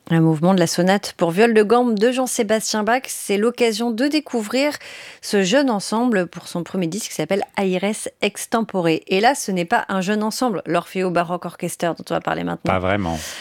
Un mouvement de la sonate pour viol de gamme de Jean-Sébastien Bach, c'est l'occasion de découvrir ce jeune ensemble pour son premier disque qui s'appelle Aires Extempore. Et là, ce n'est pas un jeune ensemble, l'Orfeo Baroque Orchester dont on va parler maintenant. Pas vraiment.